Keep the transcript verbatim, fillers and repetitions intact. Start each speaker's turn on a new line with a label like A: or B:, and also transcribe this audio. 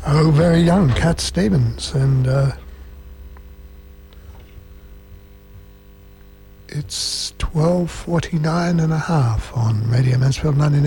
A: Oh, very young, Cat Stevens, and uh, it's twelve forty-nine and a half on Radio Mansfield ninety-nine.